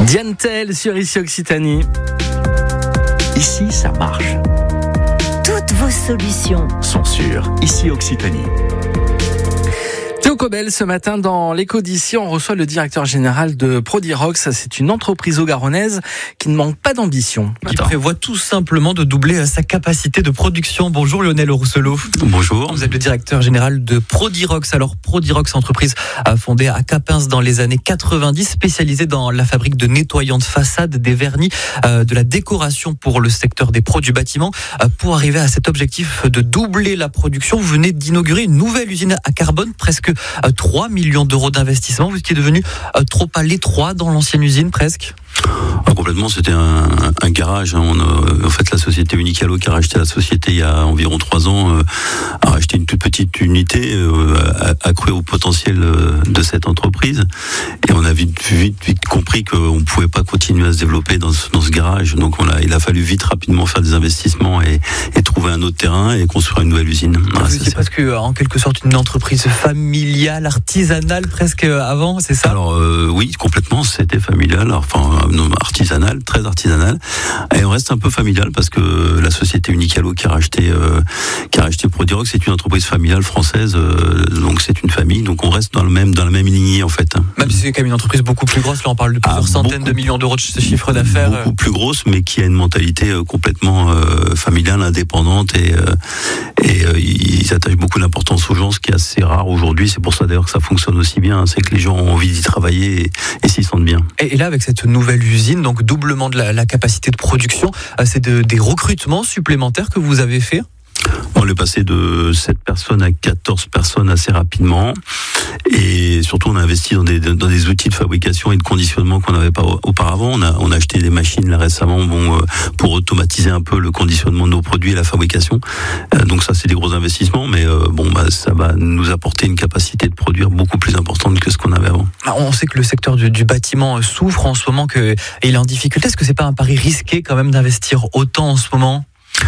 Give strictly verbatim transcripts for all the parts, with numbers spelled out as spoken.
Diane Tell sur Ici Occitanie. Ici, ça marche. Toutes vos solutions Sont sur Ici Occitanie. Théo Cobel, ce matin dans l'écho d'ici, on reçoit le directeur général de Prodirox. C'est une entreprise haut-garonnaise qui ne manque pas d'ambition. Qui prévoit tout simplement de doubler sa capacité de production. Bonjour Lionel Rousselot. Bonjour. Vous êtes le directeur général de Prodirox. Alors Prodirox, entreprise fondée à Capins dans les années quatre-vingt-dix, spécialisée dans la fabrique de nettoyants de façade, des vernis, euh, de la décoration pour le secteur des produits bâtiments. Euh, pour arriver à cet objectif de doubler la production, vous venez d'inaugurer une nouvelle usine à carbone, presque trois millions d'euros d'investissement. Vous étiez devenu trop à l'étroit dans l'ancienne usine, presque. Ah, complètement, c'était un, un garage. Hein. On a, en fait, la société Unicalo qui a racheté la société il y a environ trois ans euh, a racheté une toute petite unité euh, accrue au potentiel de cette entreprise. Et on a vite, vite, vite compris qu'on ne pouvait pas continuer à se développer dans ce, dans ce garage. Donc, on a, il a fallu vite, rapidement faire des investissements et, et trouver un autre terrain et construire une nouvelle usine. Voilà, c'est, c'est parce que, en quelque sorte, une entreprise familiale, artisanale, presque avant, c'est ça? Alors euh, oui, complètement. C'était familial. Enfin. Artisanal, très artisanal, et on reste un peu familial parce que la société Unicalo qui a racheté, euh, qui a racheté Prodirox, c'est une entreprise familiale française, euh, donc c'est une famille, donc on reste dans le même, dans la même lignée en fait. Même si c'est quand même une entreprise beaucoup plus grosse, là on parle de plusieurs ah, centaines beaucoup, de millions d'euros de chiffre d'affaires. Beaucoup plus grosse, mais qui a une mentalité euh, complètement euh, familiale, indépendante, et, euh, et euh, ils attachent beaucoup d'importance aux gens, ce qui est assez rare aujourd'hui. C'est pour ça d'ailleurs que ça fonctionne aussi bien, hein, c'est que les gens ont envie d'y travailler et, et s'y sentent bien. Et, et là, avec cette nouvelle usine, donc doublement de la, la capacité de production, c'est de, des recrutements supplémentaires que vous avez fait? On est passé de sept personnes à quatorze personnes assez rapidement, et surtout on a investi dans des, dans des outils de fabrication et de conditionnement qu'on n'avait pas auparavant. On a, on a acheté des machines là récemment, bon, pour automatiser un peu le conditionnement de nos produits et la fabrication. Donc ça, c'est des gros investissements, mais bon, bah, ça va nous apporter une capacité de produire beaucoup plus importante que ce qu'on avait avant. On sait que le secteur du, du bâtiment souffre en ce moment, qu'il est en difficulté. Est-ce que c'est pas un pari risqué quand même d'investir autant en ce moment?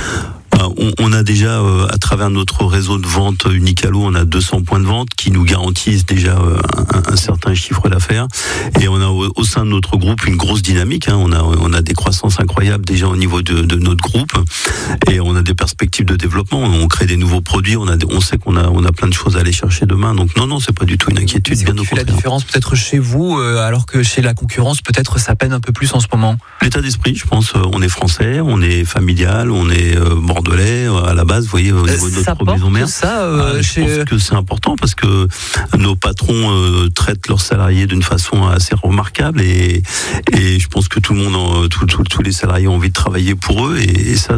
On, on a déjà, euh, à travers notre réseau de vente Unicalo, on a deux cents points de vente qui nous garantissent déjà euh, un, un certain chiffre d'affaires. Et on a au, au sein de notre groupe une grosse dynamique. Hein. On a, on a des croissances incroyables déjà au niveau de, de notre groupe. Et on a des perspectives de développement. On crée des nouveaux produits. On a, on sait qu'on a, on a plein de choses à aller chercher demain. Donc non, non, c'est pas du tout une inquiétude. C'est bien qui au fait contraire. La différence peut-être chez vous, euh, alors que chez la concurrence, peut-être ça peine un peu plus en ce moment. L'état d'esprit, je pense. On est français, on est familial, on est euh, bordelais à la base, vous voyez, au niveau de notre maison mère. Ça, euh, ah, je chez... pense que c'est important parce que nos patrons euh, traitent leurs salariés d'une façon assez remarquable, et, et je pense que tout le monde, tout, tout, tous les salariés ont envie de travailler pour eux, et, et ça,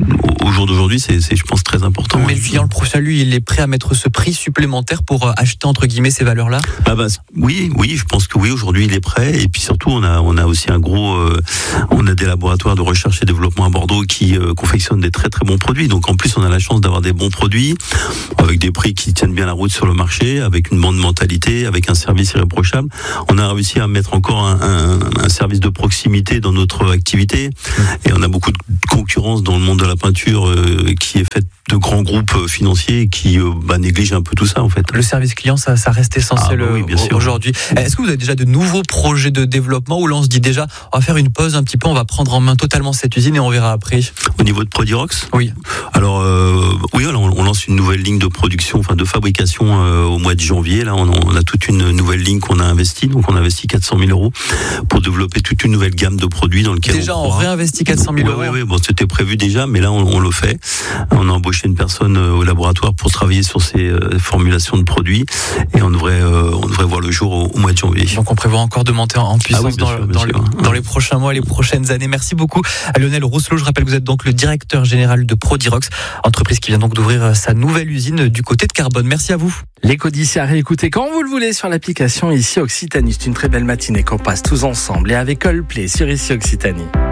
au jour d'aujourd'hui, c'est, c'est, je pense, très important. Mais le client, le professionnel, lui, il est prêt à mettre ce prix supplémentaire pour acheter, entre guillemets, ces valeurs-là? Ah bah, oui, oui, je pense que oui, aujourd'hui, il est prêt. Et puis surtout, on a, on a aussi un gros, euh, on a des laboratoires de recherche et développement à Bordeaux qui euh, confectionnent des très très bons produits. Donc en plus, on a la chance d'avoir des bons produits avec des prix qui tiennent bien la route sur le marché, avec une bonne mentalité, avec un service irréprochable. On a réussi à mettre encore un, un, un service de proximité dans notre activité, et on a beaucoup de concurrence dans le monde de la peinture euh, qui est faite de grands groupes financiers qui euh, bah, négligent un peu tout ça en fait. Le service client, ça, ça reste essentiel ah, bah oui, bien sûr, aujourd'hui. Est-ce que vous avez déjà de nouveaux projets de développement, où là on se dit déjà on va faire une pause un petit peu, on va prendre en main totalement cette usine et on verra après? Au niveau de Prodirox? Oui. Alors euh, oui, alors, on lance une nouvelle ligne de production, enfin de fabrication euh, au mois de janvier. Là, on, on a toute une nouvelle ligne qu'on a investie. Donc on a investi quatre cent mille euros pour développer toute une nouvelle gamme de produits dans lequel déjà on, on réinvestit quatre cent mille oui, euros. Oui, oui, bon, c'était prévu déjà, mais là on, on le fait. On a embauché une personne euh, au laboratoire pour travailler sur ces euh, formulations de produits, et on devrait, euh, on devrait voir le jour au, au mois de janvier. Donc on prévoit encore de monter en puissance ah oui, dans, sûr, dans, les, dans les prochains mois, les prochaines années. Merci beaucoup à Lionel Rousselot. Je rappelle que vous êtes donc le directeur général de Prodirox, entreprise qui vient donc d'ouvrir sa nouvelle usine du côté de Carbone. Merci à vous. L'écho d'ici à réécouter quand vous le voulez sur l'application Ici Occitanie. C'est une très belle matinée qu'on passe tous ensemble et avec Coldplay sur Ici Occitanie.